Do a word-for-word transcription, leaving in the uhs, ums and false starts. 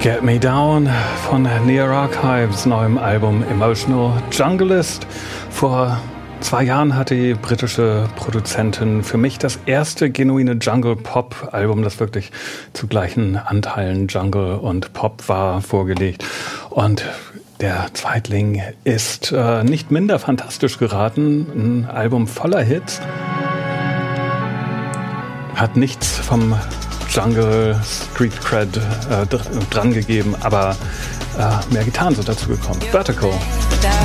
Get Me Down von Near Archives neuem Album Emotional Junglist. Vor zwei Jahren hat die britische Produzentin für mich das erste genuine Jungle-Pop-Album, das wirklich zu gleichen Anteilen Jungle und Pop war, vorgelegt. Und der Zweitling ist äh, nicht minder fantastisch geraten. Ein Album voller Hits. Hat nichts vom Jungle Street Cred äh, dr- dran gegeben, aber äh, mehr Gitarren sind dazu gekommen. Vertical.